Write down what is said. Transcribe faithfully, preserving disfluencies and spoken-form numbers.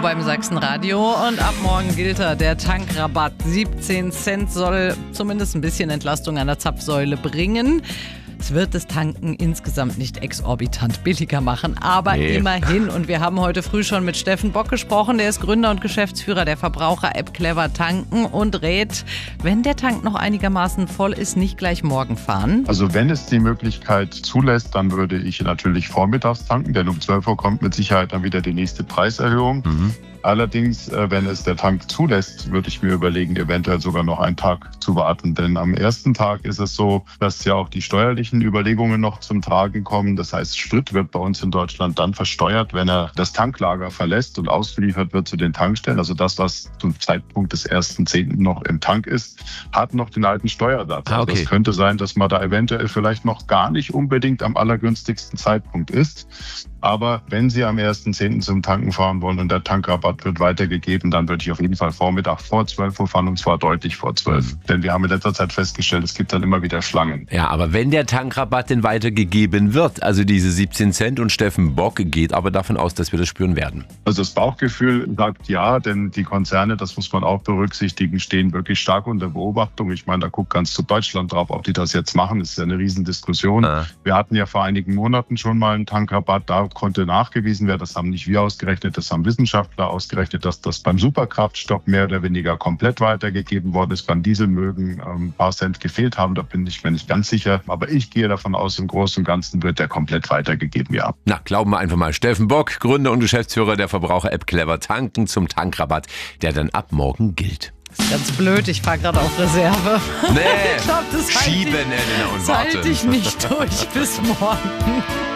beim Sachsenradio und ab morgen gilt er. Der Tankrabatt siebzehn Cent soll zumindest ein bisschen Entlastung an der Zapfsäule bringen. Es wird das Tanken insgesamt nicht exorbitant billiger machen, aber nee. immerhin. Und wir haben heute früh schon mit Steffen Bock gesprochen. Der ist Gründer und Geschäftsführer der Verbraucher-App Clever Tanken und rät, wenn der Tank noch einigermaßen voll ist, nicht gleich morgen fahren. Also wenn es die Möglichkeit zulässt, dann würde ich natürlich vormittags tanken, denn um zwölf Uhr kommt mit Sicherheit dann wieder die nächste Preiserhöhung. Mhm. Allerdings, wenn es der Tank zulässt, würde ich mir überlegen, eventuell sogar noch einen Tag zu warten. Denn am ersten Tag ist es so, dass ja auch die steuerlichen Überlegungen noch zum Tragen kommen. Das heißt, Sprit wird bei uns in Deutschland dann versteuert, wenn er das Tanklager verlässt und ausgeliefert wird zu den Tankstellen. Also das, was zum Zeitpunkt des ersten Zehnten noch im Tank ist, hat noch den alten Steuersatz. Ah, okay. Also es könnte sein, dass man da eventuell vielleicht noch gar nicht unbedingt am allergünstigsten Zeitpunkt ist. Aber wenn Sie am ersten Zehnten zum Tanken fahren wollen und der Tankrabatt wird weitergegeben, dann würde ich auf jeden Fall Vormittag vor zwölf Uhr fahren, und zwar deutlich vor zwölf. Denn wir haben in letzter Zeit festgestellt, es gibt dann immer wieder Schlangen. Ja, aber wenn der Tankrabatt denn weitergegeben wird, also diese siebzehn Cent, und Steffen Bock geht aber davon aus, dass wir das spüren werden. Also das Bauchgefühl sagt ja, denn die Konzerne, das muss man auch berücksichtigen, stehen wirklich stark unter Beobachtung. Ich meine, da guckt ganz zu Deutschland drauf, ob die das jetzt machen. Das ist ja eine Riesendiskussion. Ah. Wir hatten ja vor einigen Monaten schon mal einen Tankrabatt, da konnte nachgewiesen werden, das haben nicht wir ausgerechnet, das haben Wissenschaftler ausgerechnet, dass das beim Superkraftstoff mehr oder weniger komplett weitergegeben worden ist. Beim Diesel mögen ein paar Cent gefehlt haben, da bin ich mir nicht ganz sicher. Aber ich gehe davon aus, im Großen und Ganzen wird der komplett weitergegeben, ja. Na, glauben wir einfach mal. Steffen Bock, Gründer und Geschäftsführer der Verbraucher-App Clever Tanken zum Tankrabatt, der dann ab morgen gilt. Das ist ganz blöd, ich fahre gerade auf Reserve. Nee, ich glaub, das schieben, halte ich, Elena, und das warte. halte ich nicht durch bis morgen.